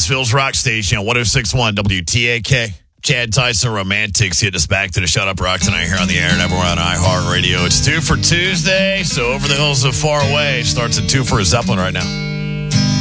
Huntsville's rock station, 106.1 WTAK. Chad Tyson Romantics hit us back to the Shut Up Rock tonight here on the air and everywhere on iHeartRadio. It's 2 for Tuesday, so Over the Hills of Far Away starts at 2 for a Zeppelin right now.